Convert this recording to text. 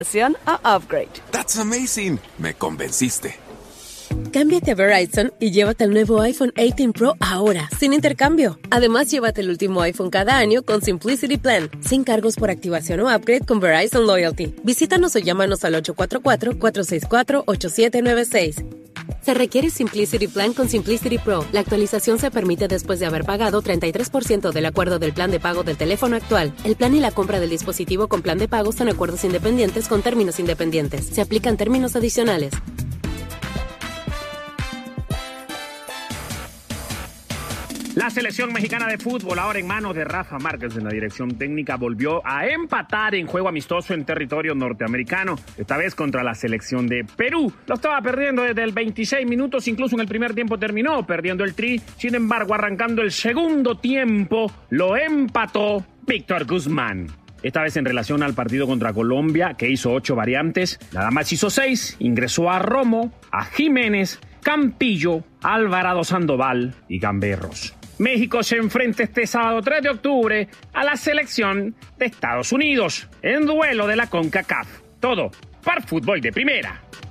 a Upgrade. That's amazing. Me convenciste. Cámbiate a Verizon y llévate el nuevo iPhone 18 Pro ahora, sin intercambio. Además, llévate el último iPhone cada año con Simplicity Plan, sin cargos por activación o upgrade con Verizon Loyalty. Visítanos o llámanos al 844-464-8796. Se requiere Simplicity Plan con Simplicity Pro. La actualización se permite después de haber pagado 33% del acuerdo del plan de pago del teléfono actual. El plan y la compra del dispositivo con plan de pago son acuerdos independientes con términos independientes. Se aplican términos adicionales. La selección mexicana de fútbol, ahora en manos de Rafa Márquez en la dirección técnica, volvió a empatar en juego amistoso en territorio norteamericano, esta vez contra la selección de Perú. Lo estaba perdiendo desde el 26 minutos, incluso en el primer tiempo terminó perdiendo el tri. Sin embargo, arrancando el segundo tiempo, lo empató Víctor Guzmán. Esta vez en relación al partido contra Colombia, que hizo 8 variantes, nada más hizo 6, ingresó a Romo, a Jiménez, Campillo, Alvarado Sandoval y Gamberros. México se enfrenta este sábado 3 de octubre a la selección de Estados Unidos en duelo de la CONCACAF. Todo para Fútbol de Primera.